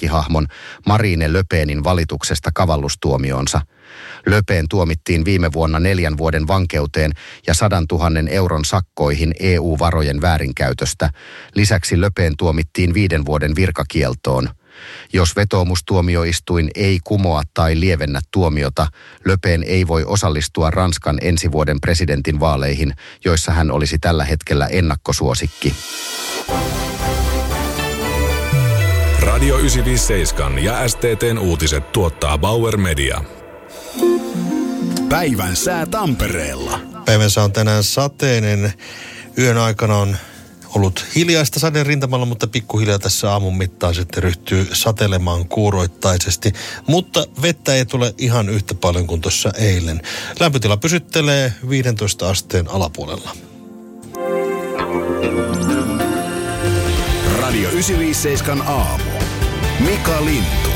arkihahmon Marine Le Penin valituksesta kavallustuomioonsa. Le Pen tuomittiin viime vuonna 4 vuoden vankeuteen ja 100 000 euron sakkoihin EU-varojen väärinkäytöstä. Lisäksi Le Pen tuomittiin 5 vuoden virkakieltoon. Jos vetoomustuomioistuin ei kumoa tai lievennä tuomiota, Le Pen ei voi osallistua Ranskan ensi vuoden presidentinvaaleihin, joissa hän olisi tällä hetkellä ennakkosuosikki. Radio 957 ja STT:n uutiset tuottaa Bauer Media. Päivän sää Tampereella. Päivän sää on tänään sateinen. Yön aikana on ollut hiljaista saden rintamalla, mutta pikkuhiljaa tässä aamun mittaan sitten ryhtyy satelemaan kuuroittaisesti. Mutta vettä ei tule ihan yhtä paljon kuin tuossa eilen. Lämpötila pysyttelee 15 asteen alapuolella. Radio 957 aamu. Mika Lintu.